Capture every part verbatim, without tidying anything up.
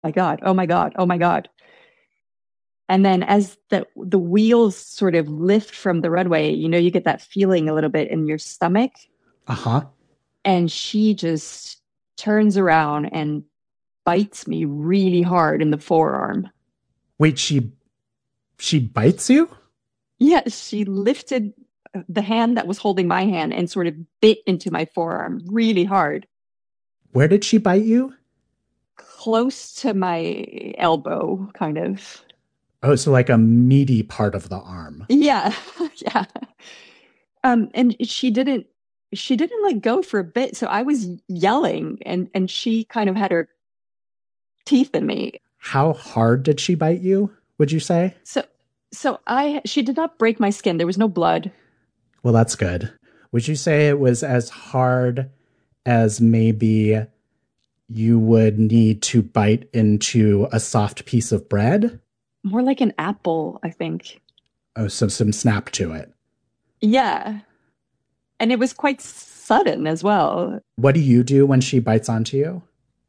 my God, oh my God, oh my God. And then as the the wheels sort of lift from the runway, you know, you get that feeling a little bit in your stomach. Uh-huh. And she just turns around and bites me really hard in the forearm. Wait, she she bites you? Yes, she lifted the hand that was holding my hand and sort of bit into my forearm really hard, Where did she bite you? close to my elbow, kind of. Oh, so like a meaty part of the arm. Yeah, yeah. Um, and she didn't she didn't let go for a bit, so I was yelling, and and she kind of had her teeth in me. How hard did she bite you, would you say? So so I she did not break my skin. There was no blood. Well, that's good. Would you say it was as hard as maybe you would need to bite into a soft piece of bread? More like an apple, I think. Oh, so some snap to it. Yeah. And it was quite sudden as well. What do you do when she bites onto you?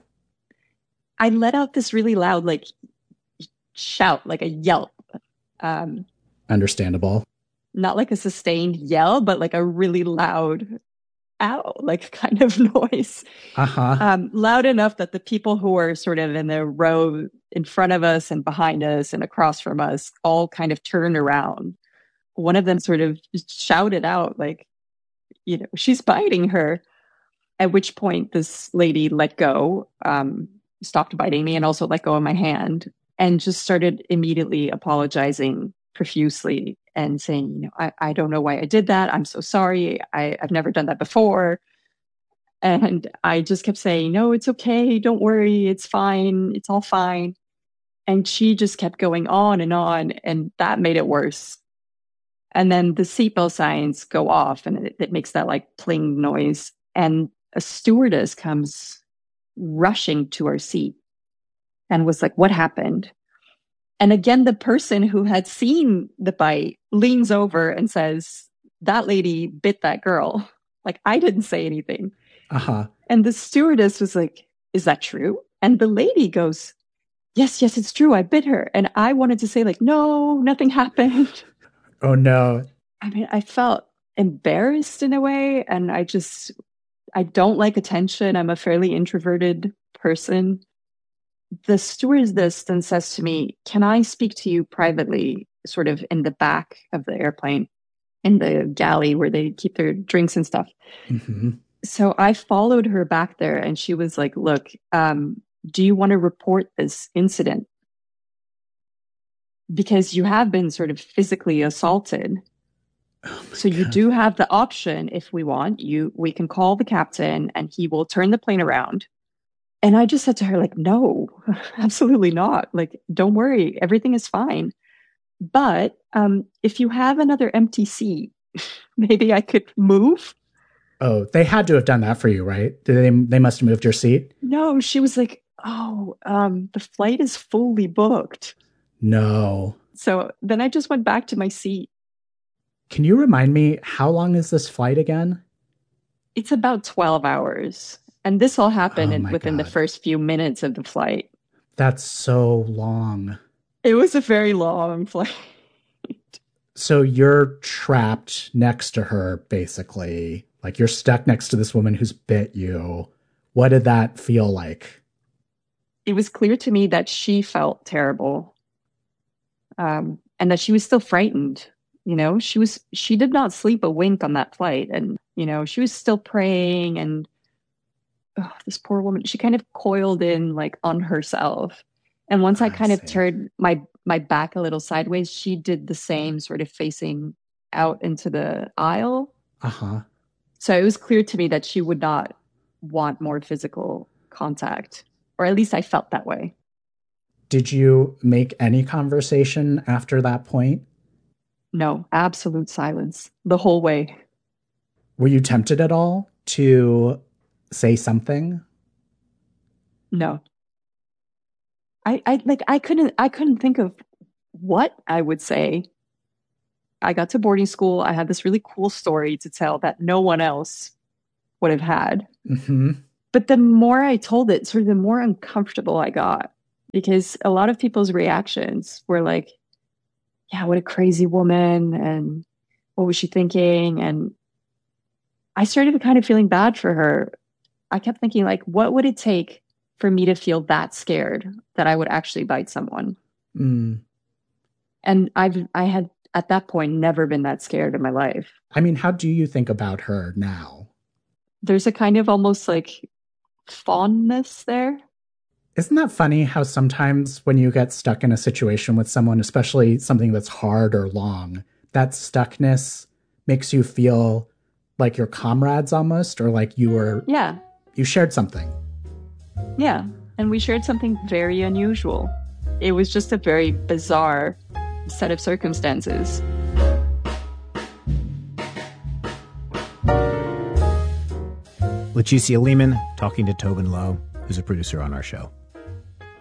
I let out this really loud, like, shout, like a yelp. Um, Understandable. Not like a sustained yell, but like a really loud ow, like kind of noise. Uh-huh. Um, loud enough that the people who were sort of in the row in front of us and behind us and across from us all kind of turned around. One of them sort of shouted out, like, you know, she's biting her. At which point this lady let go, um, stopped biting me, and also let go of my hand, and just started immediately apologizing profusely and saying, you know, I, I don't know why I did that. I'm so sorry. I, I've never done that before. And I just kept saying, no, it's okay. Don't worry. It's fine. It's all fine. And she just kept going on and on. And that made it worse. And then the seatbelt signs go off and it, it makes that like pling noise. And a stewardess comes rushing to our seat and was like, what happened? And again, the person who had seen the bite leans over and says, that lady bit that girl. Like, I didn't say anything. Uh-huh. And the stewardess was like, is that true? And the lady goes, yes, yes, it's true. I bit her. And I wanted to say, like, no, nothing happened. Oh no. I mean, I felt embarrassed in a way. And I just, I don't like attention. I'm a fairly introverted person. The stewardess then says to me, can I speak to you privately, sort of in the back of the airplane, in the galley where they keep their drinks and stuff? Mm-hmm. So I followed her back there and she was like, look, um, do you want to report this incident? Because you have been sort of physically assaulted. Oh So my you God. do have the option, if we want, you we can call the captain and he will turn the plane around. And I just said to her, like, no, absolutely not. Like, don't worry, everything is fine. But um, if you have another empty seat, maybe I could move. Oh, they had to have done that for you, right? Did they they must have moved your seat? No, she was like, oh, um, the flight is fully booked. No. So then I just went back to my seat. Can you remind me how long is this flight again? It's about twelve hours. And this all happened Oh in, my within the God. first few minutes of the flight. That's so long. It was a very long flight. So you're trapped next to her, basically. Like you're stuck next to this woman who's bit you. What did that feel like? It was clear to me that she felt terrible, um, and that she was still frightened. You know, she was she did not sleep a wink on that flight, and you know she was still praying. And oh, this poor woman, she kind of coiled in like on herself. And once I I kind of see. turned my my back a little sideways, she did the same, sort of facing out into the aisle. Uh huh. So it was clear to me that she would not want more physical contact, or at least I felt that way. Did you make any conversation after that point? No, absolute silence the whole way. Were you tempted at all to say something? No. I, I like I couldn't I couldn't think of what I would say. I got to boarding school. I had this really cool story to tell that no one else would have had. Hmm. But the more I told it, sort of the more uncomfortable I got. because a lot of people's reactions were like, yeah, what a crazy woman. And what was she thinking? And I started kind of feeling bad for her. I kept thinking, like, what would it take for me to feel that scared that I would actually bite someone? Mm. And I've, I had at that point never been that scared in my life. I mean, how do you think about her now? There's a kind of almost like fondness there. Isn't that funny how sometimes when you get stuck in a situation with someone, especially something that's hard or long, that stuckness makes you feel like you're comrades almost, or like you were, Yeah. you shared something. Yeah. And we shared something very unusual. It was just a very bizarre set of circumstances. Leticia Lehman talking to Tobin Low, who's a producer on our show.